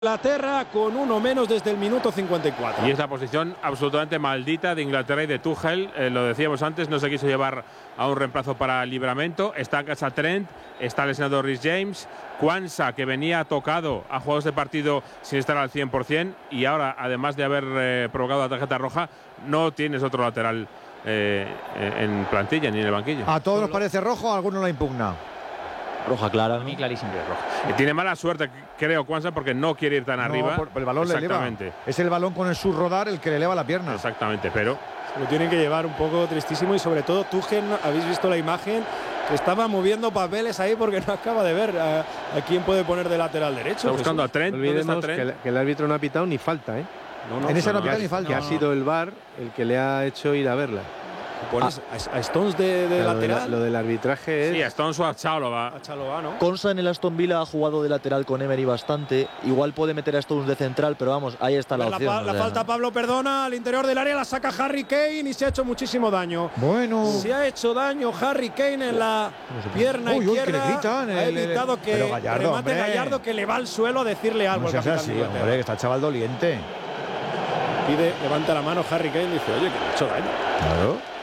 Inglaterra con uno menos desde el minuto 54. Y es la posición absolutamente maldita de Inglaterra y de Tuchel. Lo decíamos antes, no se quiso llevar a un reemplazo para Livramento. Está en casa Trent, está lesionado Reece James, Quansah, que venía tocado, ha jugado este partido sin estar al 100%, y ahora, además de haber provocado la tarjeta roja, no tienes otro lateral en plantilla ni en el banquillo. ¿A todos nos parece rojo o a alguno la impugna? Roja clara. A mí clarísimo. Y tiene mala suerte, creo, Quansah, porque no quiere ir tan arriba. El balón le eleva. Es el balón con el subrodar el que le eleva la pierna. Exactamente, pero lo tienen que llevar un poco tristísimo, y sobre todo Tuchel, habéis visto la imagen, que estaba moviendo papeles ahí porque no acaba de ver a quién puede poner de lateral derecho. Está buscando a Trent. No olvidemos que el árbitro no ha pitado ni falta, ¿eh? En esa no ha pitado ni falta. Que ha sido el VAR el que le ha hecho ir a verla. ¿Pones a Stones de lateral? Lo del arbitraje es… Sí, a Stones o a Chalobah. A Chalobah, ¿no? Quansah en el Aston Villa ha jugado de lateral con Emery bastante. Igual puede meter a Stones de central, pero vamos, ahí está la opción. La falta, Pablo, perdona, al interior del área la saca Harry Kane y se ha hecho muchísimo daño. Bueno. Se ha hecho daño Harry Kane en la pierna izquierda. Que le gritan, ha evitado que Gallardo, remate Gallardo, que le va al suelo a decirle algo al capitán. Sí, hombre, que está el chaval doliente. Levanta la mano Harry Kane y dice, oye, que le ha hecho daño. Claro.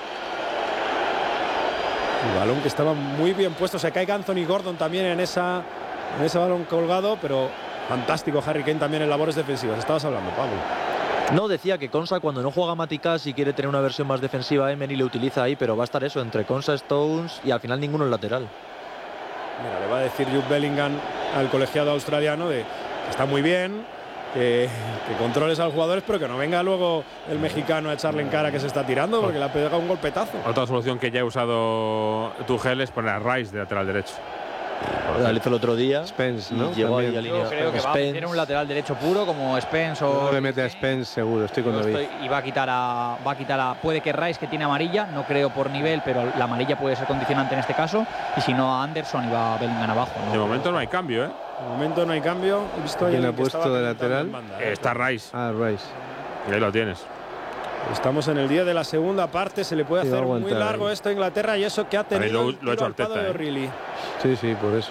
El balón que estaba muy bien puesto, se cae Anthony Gordon también en ese balón colgado, pero fantástico Harry Kane también en labores defensivas. Estabas hablando, Pablo. No, decía que Quansah, cuando no juega Maticás y quiere tener una versión más defensiva, Emery le utiliza ahí, pero va a estar eso, entre Quansah, Stones y al final ninguno en lateral. Mira, le va a decir Jude Bellingham al colegiado australiano que está muy bien, que controles a los jugadores, pero que no venga luego el mexicano a echarle en cara que se está tirando, porque le ha pegado un golpetazo. Otra solución que ya ha usado Tuchel es poner a Rice de lateral derecho. Lo hizo el otro día. Spence, ¿no? Llegó ahí a línea. Yo creo que va a meter un lateral derecho puro como Spence o… No le mete a Spence seguro, estoy con David. Y va a quitar a… Puede que Rice, que tiene amarilla, no creo por nivel, pero la amarilla puede ser condicionante en este caso, y si no a Anderson, y va a Bellingham abajo, ¿no? De momento no hay cambio, ¿eh? De momento no hay cambio. He visto ¿Quién ha puesto de lateral? Está Rice. Ah, Rice. Y ahí lo tienes. Estamos en el día de la segunda parte, se le puede hacer muy largo esto a Inglaterra, y eso que ha tenido lo ha hecho Arteta, de O'Reilly. Sí, por eso.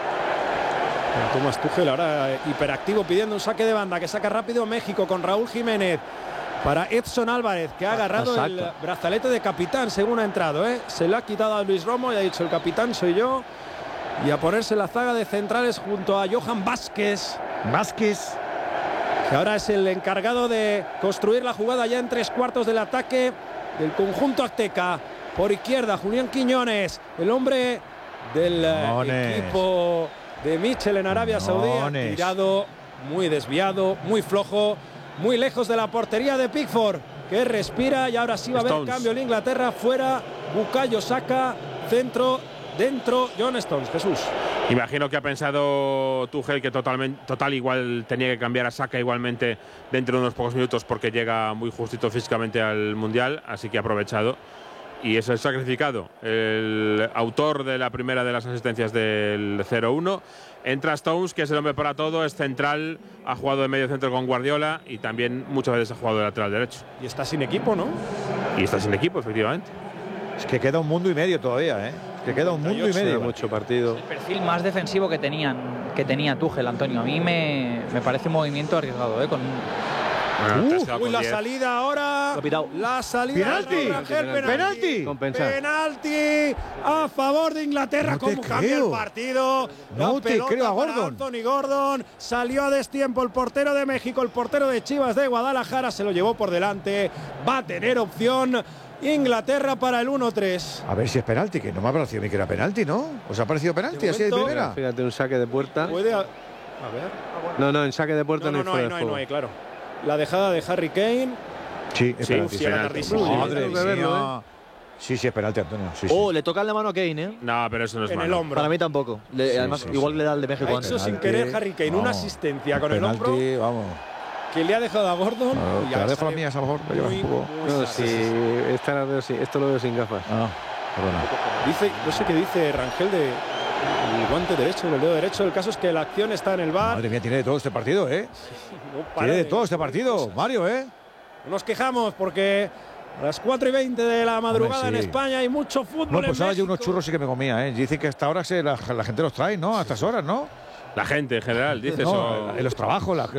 Thomas Tuchel ahora hiperactivo pidiendo un saque de banda que saca rápido México con Raúl Jiménez para Edson Álvarez, que ha agarrado el brazalete de capitán según ha entrado, ¿eh? Se lo ha quitado a Luis Romo y ha dicho, el capitán soy yo, y a ponerse la zaga de centrales junto a Johan Vázquez, que ahora es el encargado de construir la jugada ya en 3/4 del ataque del conjunto azteca. Por izquierda Julián Quiñones, el hombre del equipo de Michel en Arabia Saudí, tirado, muy desviado, muy flojo, muy lejos de la portería de Pickford, que respira, y ahora sí va a haber cambio en Inglaterra. Fuera Bukayo Saka, centro, dentro John Stones. Jesús. Imagino que ha pensado Tuchel que total igual tenía que cambiar a Saka igualmente dentro de unos pocos minutos, porque llega muy justito físicamente al Mundial, así que ha aprovechado. Y es el sacrificado, el autor de la primera de las asistencias del 0-1. Entra Stones, que es el hombre para todo, es central, ha jugado de medio centro con Guardiola y también muchas veces ha jugado de lateral derecho. Y está sin equipo, ¿no? Y está sin equipo, efectivamente. Es que queda un mundo y medio todavía, ¿eh? Que queda un mundo y medio. Mucho partido. El perfil más defensivo que tenía Tuchel, Antonio. A mí me parece un movimiento arriesgado, ¿eh? La salida ahora. La salida. Penalti. Penalti a favor de Inglaterra. Como cambia el partido. No te creo a Gordon. Anthony Gordon salió a destiempo el portero de México, el portero de Chivas de Guadalajara, se lo llevó por delante. Va a tener opción Inglaterra para el 1-3. A ver si es penalti, que no me ha parecido a mí que era penalti, ¿no? ¿Os ha parecido penalti así de primera? Fíjate, un saque de puerta. Puede. A ver. No, en saque de puerta no hay, claro. La dejada de Harry Kane. Sí, es penalti. Madre mía. Sí, es penalti, Antonio. Sí. Le toca la mano a Kane, ¿eh? No, pero eso no es en mano. el hombro. Para mí tampoco. Además, igual le da el de México antes. Ha hecho sin querer Harry Kane una asistencia con el hombro. Vamos. Que le ha dejado a Gordon. Que la dejo las mías a lo mejor. Esto lo veo sin gafas. Dice, no sé qué dice Rangel de el guante derecho, el dedo derecho. El caso es que la acción está en el VAR. Madre mía, tiene de todo este partido, ¿eh? Tiene de todo este partido, Mario, ¿eh? No nos quejamos porque a las 4:20 de la madrugada en España hay mucho fútbol. No, pues ahora yo unos churros sí que me comía, ¿eh? Dicen que hasta ahora la gente los trae, ¿no? A estas horas, ¿no? La gente en general, dices. No, en los trabajos,